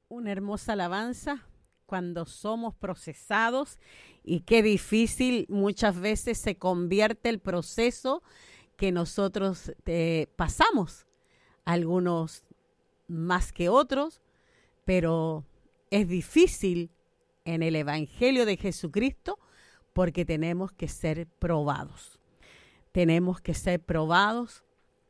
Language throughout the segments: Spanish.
Una hermosa alabanza cuando somos procesados, y qué difícil muchas veces se convierte el proceso que nosotros pasamos, algunos más que otros, pero es difícil en el Evangelio de Jesucristo porque tenemos que ser probados. Tenemos que ser probados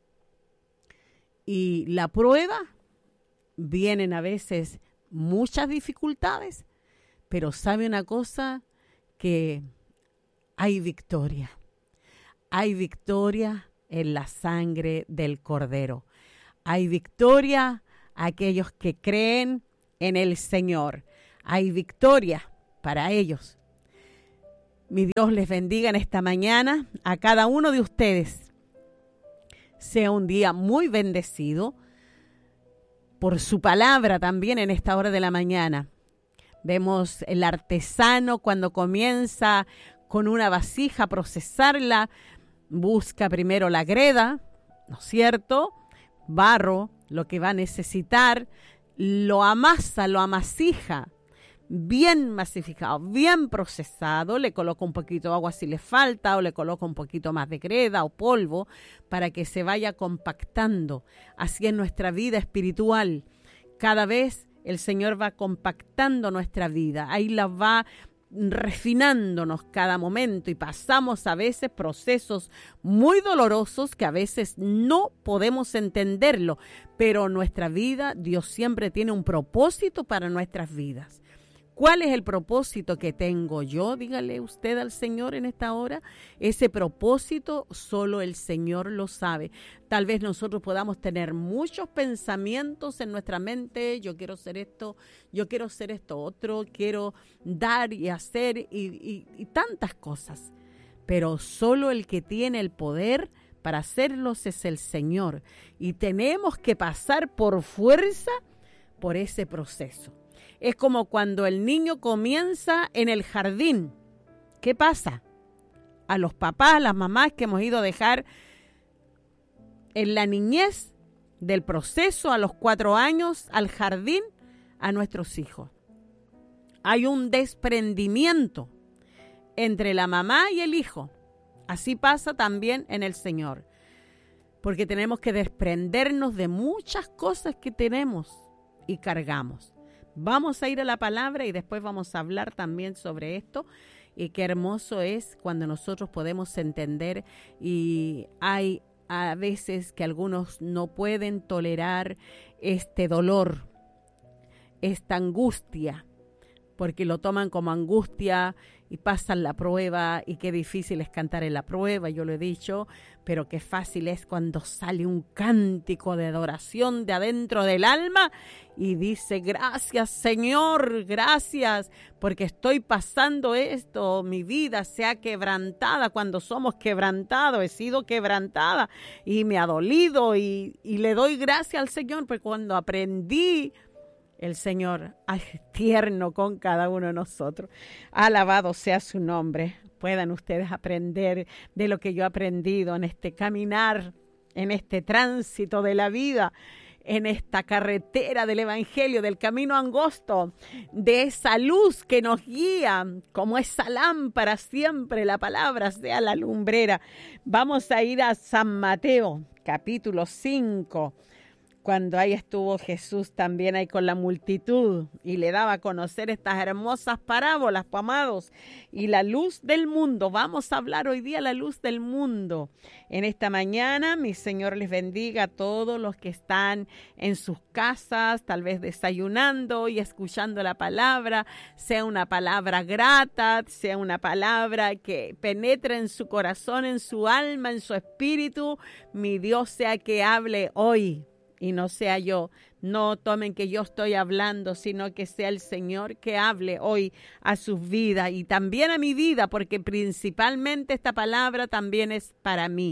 y la prueba vienen a veces muchas dificultades, pero sabe una cosa, que hay victoria. Hay victoria en la sangre del Cordero. Hay victoria a aquellos que creen en el Señor. Hay victoria para ellos. Mi Dios les bendiga en esta mañana a cada uno de ustedes. Sea un día muy bendecido por su palabra también en esta hora de la mañana. Vemos el artesano cuando comienza con una vasija a procesarla, busca primero la greda, ¿no es cierto? Barro, lo que va a necesitar, lo amasa, lo amasija, bien masificado, bien procesado, le coloca un poquito de agua si le falta, o le coloca un poquito más de greda o polvo para que se vaya compactando. Así es nuestra vida espiritual. Cada vez el Señor va compactando nuestra vida, ahí la va refinándonos cada momento, y pasamos a veces procesos muy dolorosos que a veces no podemos entenderlo, pero nuestra vida, Dios siempre tiene un propósito para nuestras vidas. ¿Cuál es el propósito que tengo yo? Dígale usted al Señor en esta hora. Ese propósito solo el Señor lo sabe. Tal vez nosotros podamos tener muchos pensamientos en nuestra mente. Yo quiero ser esto, yo quiero ser esto otro, quiero dar y hacer y tantas cosas. Pero solo el que tiene el poder para hacerlos es el Señor. Y tenemos que pasar por fuerza por ese proceso. Es como cuando el niño comienza en el jardín. ¿Qué pasa? A los papás, a las mamás que hemos ido a dejar en la niñez del proceso a los 4 años al jardín a nuestros hijos. Hay un desprendimiento entre la mamá y el hijo. Así pasa también en el Señor. Porque tenemos que desprendernos de muchas cosas que tenemos y cargamos. Vamos a ir a la palabra y después vamos a hablar también sobre esto. Y qué hermoso es cuando nosotros podemos entender, y hay a veces que algunos no pueden tolerar este dolor, esta angustia, porque lo toman como angustia y pasan la prueba, y qué difícil es cantar en la prueba, yo lo he dicho, pero qué fácil es cuando sale un cántico de adoración de adentro del alma y dice: gracias Señor, gracias, porque estoy pasando esto, mi vida sea quebrantada. Cuando somos quebrantados, he sido quebrantada y me ha dolido, y le doy gracias al Señor, porque cuando aprendí, el Señor es tierno con cada uno de nosotros. Alabado sea su nombre. Puedan ustedes aprender de lo que yo he aprendido en este caminar, en este tránsito de la vida, en esta carretera del Evangelio, del camino angosto, de esa luz que nos guía, como esa lámpara siempre, la palabra sea la lumbrera. Vamos a ir a San Mateo, capítulo 5. Cuando ahí estuvo Jesús también ahí con la multitud y le daba a conocer estas hermosas parábolas, amados, y la luz del mundo. Vamos a hablar hoy día la luz del mundo. En esta mañana, mi Señor les bendiga a todos los que están en sus casas, tal vez desayunando y escuchando la palabra. Sea una palabra grata, sea una palabra que penetre en su corazón, en su alma, en su espíritu. Mi Dios sea que hable hoy y no sea yo. No tomen que yo estoy hablando, sino que sea el Señor que hable hoy a sus vidas y también a mi vida, porque principalmente esta palabra también es para mí.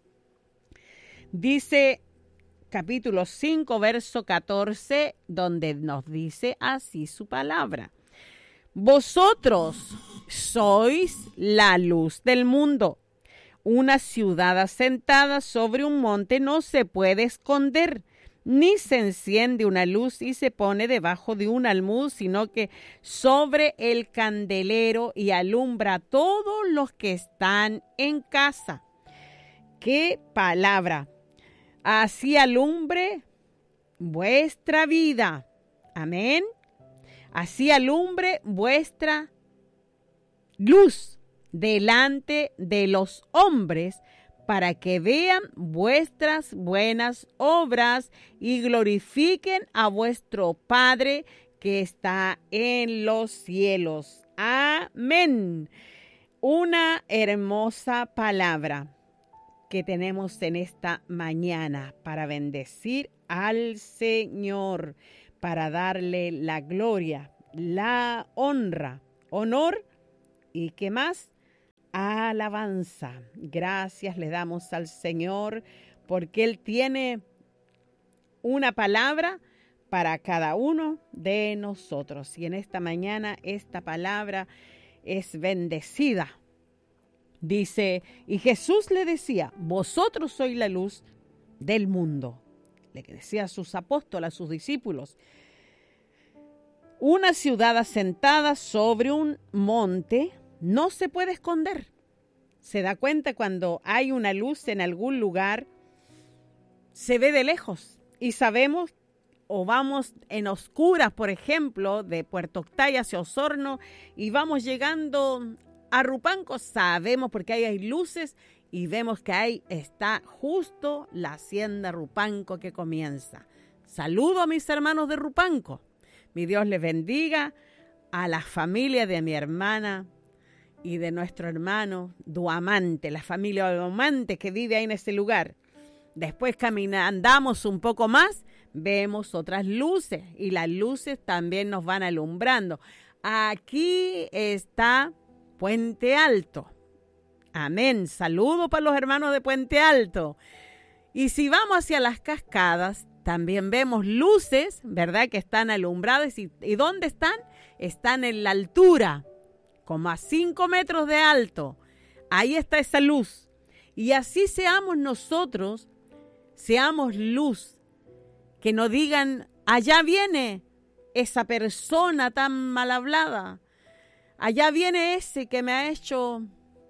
Dice capítulo 5, verso 14, donde nos dice así su palabra: vosotros sois la luz del mundo. Una ciudad asentada sobre un monte no se puede esconder, ni se enciende una luz y se pone debajo de un almud, sino que sobre el candelero y alumbra a todos los que están en casa. ¡Qué palabra! Así alumbre vuestra vida. Amén. Así alumbre vuestra luz delante de los hombres, para que vean vuestras buenas obras y glorifiquen a vuestro Padre que está en los cielos. Amén. Una hermosa palabra que tenemos en esta mañana para bendecir al Señor, para darle la gloria, la honor y ¿qué más? Alabanza. Gracias le damos al Señor porque Él tiene una palabra para cada uno de nosotros. Y en esta mañana esta palabra es bendecida. Dice, y Jesús le decía, vosotros sois la luz del mundo. Le decía a sus apóstoles, a sus discípulos. Una ciudad asentada sobre un monte no se puede esconder. Se da cuenta cuando hay una luz en algún lugar, se ve de lejos y sabemos o vamos en oscuras, por ejemplo, de Puerto Octay hacia Osorno y vamos llegando a Rupanco, sabemos porque ahí hay luces y vemos que ahí está justo la hacienda Rupanco que comienza. Saludo a mis hermanos de Rupanco. Mi Dios les bendiga, a la familia de mi hermana y de nuestro hermano Duamante, la familia Duamante que vive ahí en ese lugar. Después andamos un poco más, vemos otras luces y las luces también nos van alumbrando. Aquí está Puente Alto. Amén. Saludo para los hermanos de Puente Alto. Y si vamos hacia las cascadas, también vemos luces, ¿verdad? Que están alumbradas. ¿Y dónde están? Están en la altura, como a 5 metros de alto. Ahí está esa luz. Y así seamos nosotros, seamos luz. Que no digan, allá viene esa persona tan mal hablada. Allá viene ese que me ha hecho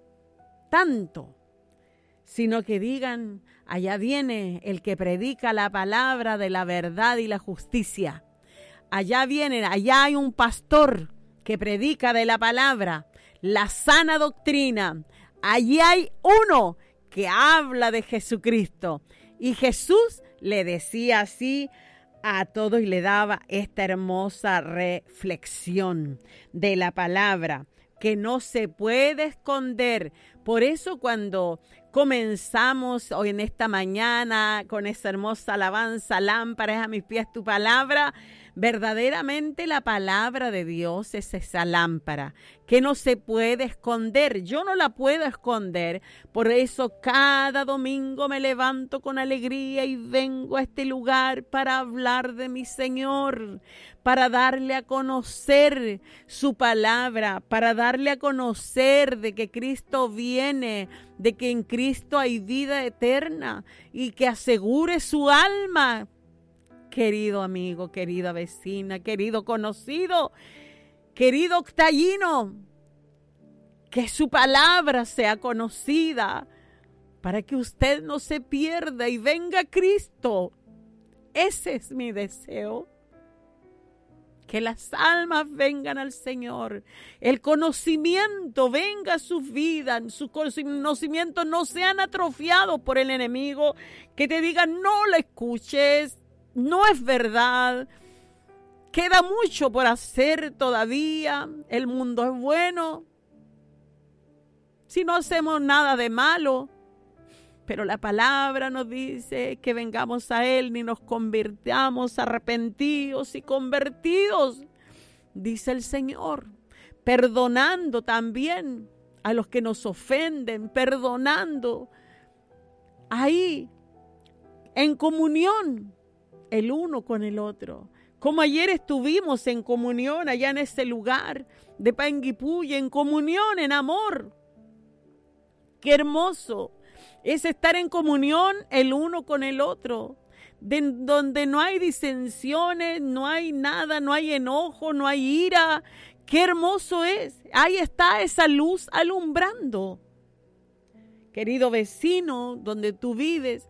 tanto, sino que digan, allá viene el que predica la palabra de la verdad y la justicia. Allá hay un pastor que predica de la palabra, la sana doctrina. Allí hay uno que habla de Jesucristo. Y Jesús le decía así a todos y le daba esta hermosa reflexión de la palabra que no se puede esconder. Por eso cuando comenzamos hoy en esta mañana con esa hermosa alabanza, lámpara es a mis pies tu palabra, verdaderamente la palabra de Dios es esa lámpara que no se puede esconder. Yo no la puedo esconder. Por eso cada domingo me levanto con alegría y vengo a este lugar para hablar de mi Señor, para darle a conocer su palabra, para darle a conocer de que Cristo viene, de que en Cristo hay vida eterna y que asegure su alma. Querido amigo, querida vecina, querido conocido, querido octallino, que su palabra sea conocida para que usted no se pierda y venga Cristo. Ese es mi deseo. Que las almas vengan al Señor, el conocimiento venga a sus vidas, sus conocimientos no sean atrofiados por el enemigo, que te digan no la escuches, no es verdad, queda mucho por hacer todavía, el mundo es bueno, si no hacemos nada de malo. Pero la palabra nos dice que vengamos a Él ni nos convirtamos arrepentidos y convertidos, dice el Señor, perdonando también a los que nos ofenden, perdonando ahí en comunión el uno con el otro. Como ayer estuvimos en comunión allá en ese lugar de Panguipulli, en comunión, en amor. Qué hermoso es estar en comunión el uno con el otro. donde no hay disensiones, no hay nada, no hay enojo, no hay ira. ¡Qué hermoso es! Ahí está esa luz alumbrando. Querido vecino, donde tú vives,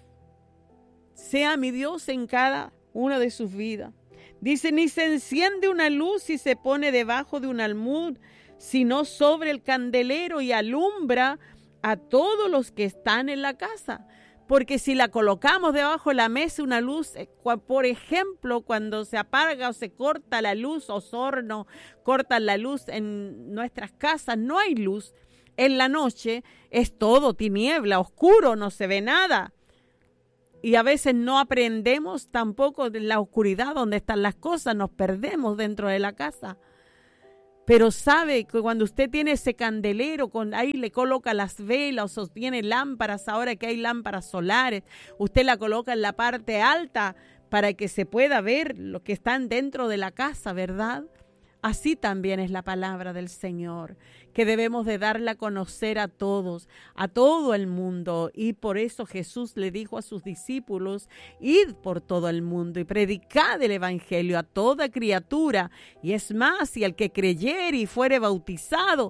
sea mi Dios en cada una de sus vidas. Dice, ni se enciende una luz y se pone debajo de un almud, sino sobre el candelero y alumbra a todos los que están en la casa. Porque si la colocamos debajo de la mesa una luz, por ejemplo, cuando se apaga o se corta la luz, Osorno cortan la luz en nuestras casas, no hay luz. En la noche es todo tiniebla, oscuro, no se ve nada. Y a veces no aprendemos tampoco de la oscuridad donde están las cosas, nos perdemos dentro de la casa. Pero sabe que cuando usted tiene ese candelero, ahí le coloca las velas o sostiene lámparas, ahora que hay lámparas solares, usted la coloca en la parte alta para que se pueda ver lo que están dentro de la casa, ¿verdad? Así también es la palabra del Señor, que debemos de darla a conocer a todos, a todo el mundo. Y por eso Jesús le dijo a sus discípulos, id por todo el mundo y predicad el evangelio a toda criatura. Y es más, si el que creyere y fuere bautizado,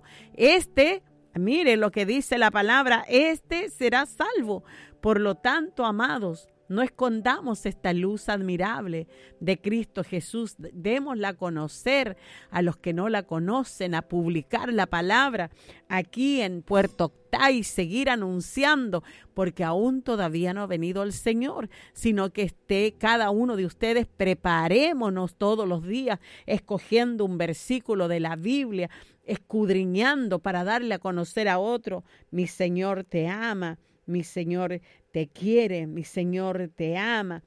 mire lo que dice la palabra, será salvo. Por lo tanto, amados, no escondamos esta luz admirable de Cristo Jesús. Démosla a conocer a los que no la conocen, a publicar la palabra aquí en Puerto Octay, seguir anunciando, porque aún todavía no ha venido el Señor, sino que cada uno de ustedes, preparémonos todos los días, escogiendo un versículo de la Biblia, escudriñando para darle a conocer a otro, mi Señor te ama. Mi Señor te quiere, mi Señor te ama.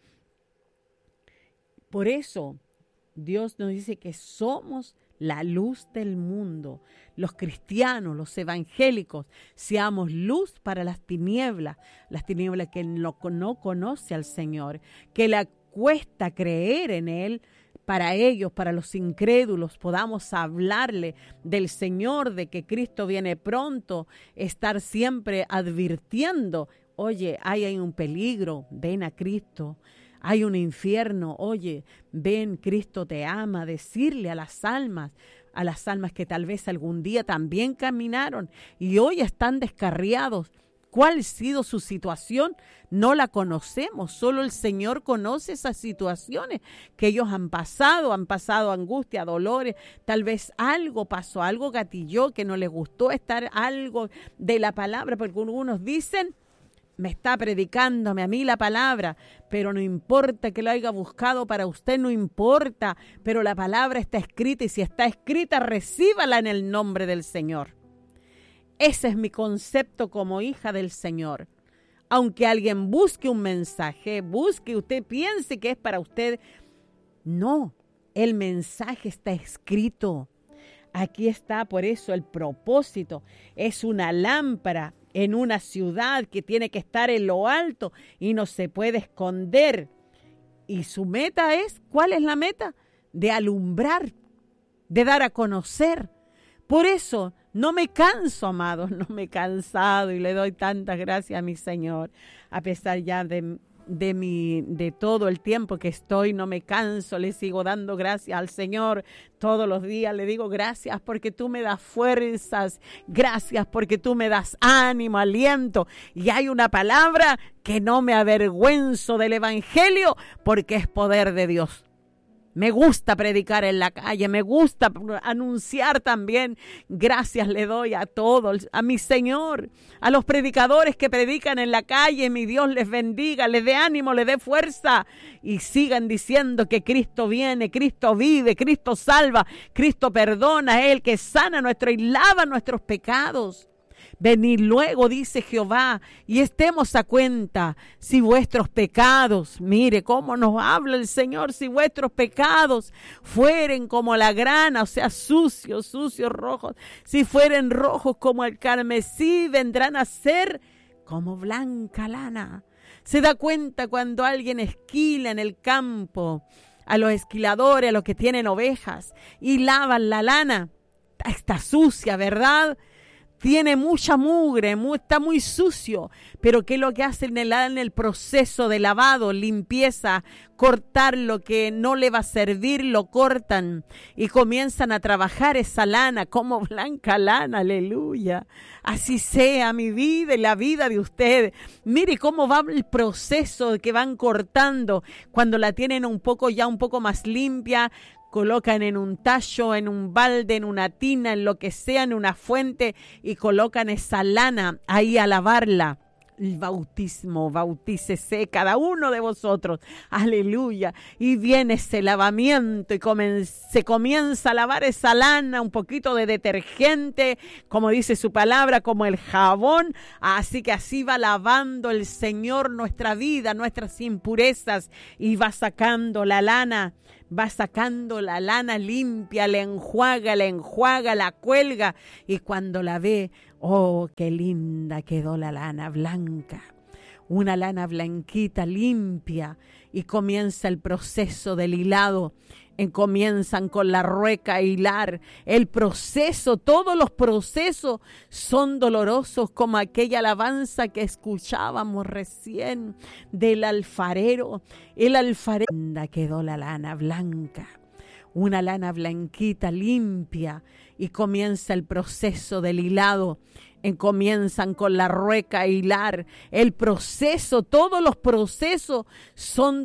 Por eso Dios nos dice que somos la luz del mundo. Los cristianos, los evangélicos, seamos luz para las tinieblas que no conoce al Señor, que le cuesta creer en Él. Para ellos, para los incrédulos, podamos hablarle del Señor, de que Cristo viene pronto, estar siempre advirtiendo, oye, hay un peligro, ven a Cristo, hay un infierno, oye, ven, Cristo te ama, decirle a las almas que tal vez algún día también caminaron y hoy están descarriados. ¿Cuál ha sido su situación? No la conocemos, solo el Señor conoce esas situaciones que ellos han pasado angustia, dolores, tal vez algo pasó, algo gatilló que no les gustó estar algo de la palabra, porque algunos dicen, me está predicándome a mí la palabra, pero no importa que lo haya buscado para usted, no importa, pero la palabra está escrita y si está escrita, recíbala en el nombre del Señor. Ese es mi concepto como hija del Señor. Aunque alguien busque un mensaje, usted piense que es para usted, no, el mensaje está escrito. Aquí está, por eso el propósito es una lámpara en una ciudad que tiene que estar en lo alto y no se puede esconder. Y su meta es, ¿cuál es la meta? De alumbrar, de dar a conocer. Por eso no me canso, amados, no me he cansado y le doy tantas gracias a mi Señor. A pesar ya de todo el tiempo que estoy, no me canso, le sigo dando gracias al Señor. Todos los días le digo gracias porque tú me das fuerzas, gracias porque tú me das ánimo, aliento. Y hay una palabra que no me avergüenzo del Evangelio porque es poder de Dios. Me gusta predicar en la calle, me gusta anunciar también. Gracias le doy a todos, a mi Señor, a los predicadores que predican en la calle. Mi Dios les bendiga, les dé ánimo, les dé fuerza y sigan diciendo que Cristo viene, Cristo vive, Cristo salva, Cristo perdona, es el que sana y lava nuestros pecados. Venid luego, dice Jehová, y estemos a cuenta si vuestros pecados, mire cómo nos habla el Señor, si vuestros pecados fueren como la grana, o sea, sucios, rojos, si fueren rojos como el carmesí, vendrán a ser como blanca lana. Se da cuenta cuando alguien esquila en el campo, a los esquiladores, a los que tienen ovejas, y lavan la lana, está sucia, ¿verdad? tiene mucha mugre, está muy sucio, pero ¿qué es lo que hacen en el proceso de lavado, limpieza? Cortar lo que no le va a servir, lo cortan y comienzan a trabajar esa lana como blanca lana, aleluya. Así sea mi vida y la vida de usted. Mire cómo va el proceso que van cortando cuando la tienen un poco más limpia. Colocan en un tallo, en un balde, en una tina, en lo que sea, en una fuente y colocan esa lana ahí a lavarla. El bautismo, bautícese cada uno de vosotros, aleluya, y viene ese lavamiento y se comienza a lavar esa lana, un poquito de detergente, como dice su palabra, como el jabón, así que así va lavando el Señor nuestra vida, nuestras impurezas, y va sacando la lana limpia, la enjuaga, la cuelga, y cuando la ve, oh, qué linda quedó la lana blanca, una lana blanquita, limpia, y comienza el proceso del hilado. Comienzan con la rueca a hilar. El proceso, todos los procesos son dolorosos, como aquella alabanza que escuchábamos recién del alfarero. El alfarero quedó la lana blanca, una lana blanquita, limpia, y comienza el proceso del hilado. Comienzan con la rueca a hilar. El proceso, todos los procesos son